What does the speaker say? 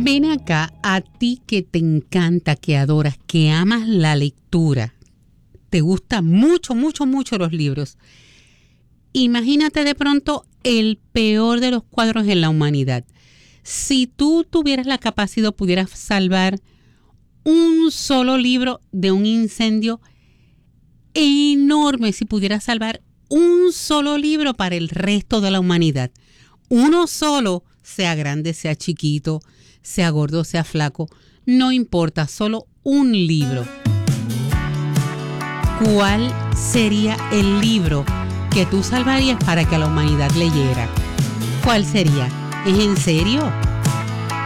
Ven acá, a ti que te encanta, que adoras, que amas la lectura, te gustan mucho, mucho, mucho los libros. Imagínate de pronto el peor de los cuadros en la humanidad. Si tú tuvieras la capacidad, pudieras salvar un solo libro de un incendio enorme, si pudieras salvar un solo libro para el resto de la humanidad. Uno solo, sea grande, sea chiquito, sea gordo, sea flaco, no importa, solo un libro. ¿Cuál sería el libro que tú salvarías para que la humanidad leyera? ¿Cuál sería? ¿Es en serio?